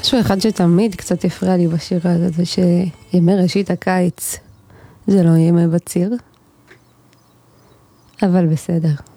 משהו אחד שתמיד קצת הפריע לי בשיר הזה, זה שימי ראשית הקיץ זה לא ימי בציר, אבל בסדר.